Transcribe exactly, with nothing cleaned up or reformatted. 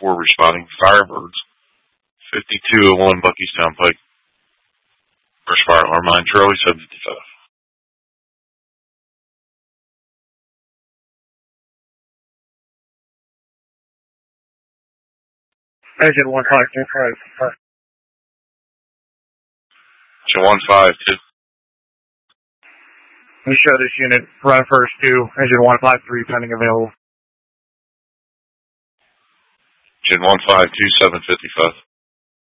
four responding. Firebirds. fifty-two oh one Buckystown Pike. First fire alarm line. Charlie seven fifty-five. Engine one five two five. Engine one five two. We show this unit run first two. Engine one five three pending available. Engine one five two seven fifty-five.